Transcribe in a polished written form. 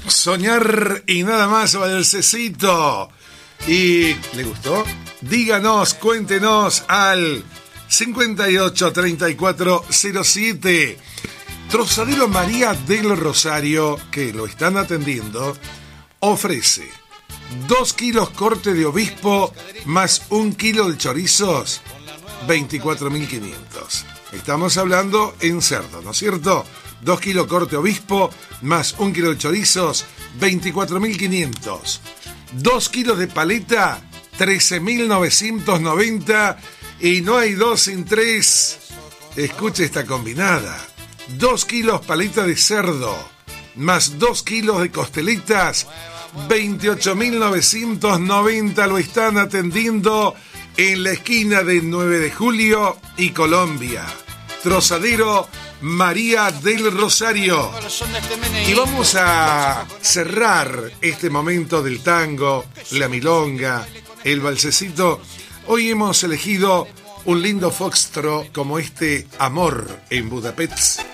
Soñar y nada más, Valsecito. ¿Y le gustó? Díganos, cuéntenos al 583407. Trozadero María del Rosario, que lo están atendiendo, ofrece 2 kilos corte de obispo más 1 kilo de chorizos, 24.500. Estamos hablando en cerdo, ¿no es cierto? 2 kilos corte obispo más 1 kilo de chorizos, 24.500. 2 kilos de paleta, 13.990. Y no hay 2 sin 3. Escuche esta combinada. 2 kilos paleta de cerdo más 2 kilos de costelitas, 28.990. Lo están atendiendo en la esquina de 9 de Julio y Colombia. Trozadero María del Rosario. Y vamos a cerrar este momento del tango, la milonga, el valsecito. Hoy hemos elegido un lindo foxtrot como este Amor en Budapest.